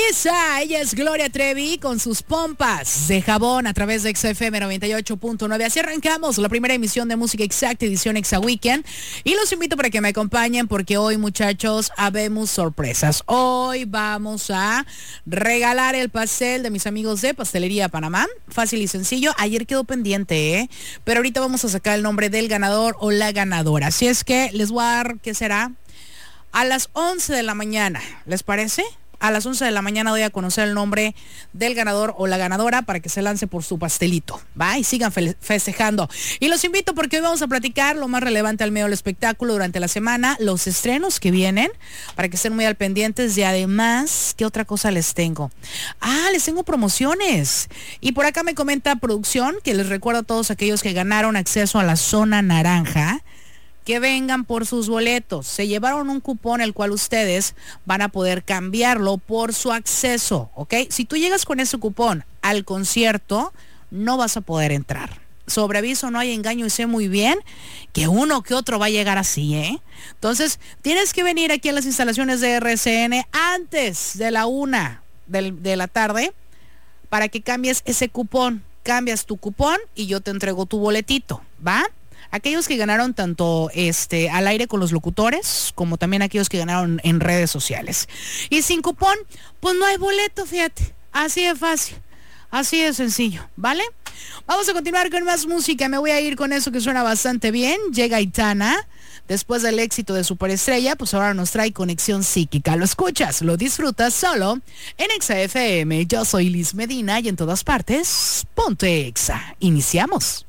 Ella es Gloria Trevi con sus pompas de jabón a través de XFM 98.9. Así arrancamos la primera emisión de Música Exacta, edición Exa Weekend. Y los invito para que me acompañen porque hoy, muchachos, habemos sorpresas. Hoy vamos a regalar el pastel de mis amigos de Pastelería Panamá. Fácil y sencillo. Ayer quedó pendiente, pero ahorita vamos a sacar el nombre del ganador o la ganadora. Así es que les voy a dar, ¿qué será? A las 11 de la mañana. ¿Les parece? A las 11 de la mañana voy a conocer el nombre del ganador o la ganadora para que se lance por su pastelito, ¿va? Y sigan festejando. Y los invito porque hoy vamos a platicar lo más relevante al medio del espectáculo durante la semana, los estrenos que vienen, para que estén muy al pendientes. Y además, ¿qué otra cosa les tengo? Les tengo promociones. Y por acá me comenta producción, que les recuerdo a todos aquellos que ganaron acceso a la zona naranja, que vengan por sus boletos. Se llevaron un cupón el cual ustedes van a poder cambiarlo por su acceso, ¿ok? Si tú llegas con ese cupón al concierto, no vas a poder entrar. Sobre aviso, no hay engaño, y sé muy bien que uno que otro va a llegar así, ¿eh? Entonces, tienes que venir aquí a las instalaciones de RCN antes de la 1 de la tarde para que cambies ese cupón. Cambias tu cupón y yo te entrego tu boletito, ¿va? Aquellos que ganaron tanto al aire con los locutores, como también aquellos que ganaron en redes sociales. Y sin cupón, pues no hay boleto, fíjate. Así de fácil, así de sencillo, ¿vale? Vamos a continuar con más música. Me voy a ir con eso que suena bastante bien. Llega Aitana. Después del éxito de Superestrella, pues ahora nos trae Conexión Psíquica. Lo escuchas, lo disfrutas solo en Exa FM. Yo soy Liz Medina y en todas partes, ponte Exa. Iniciamos.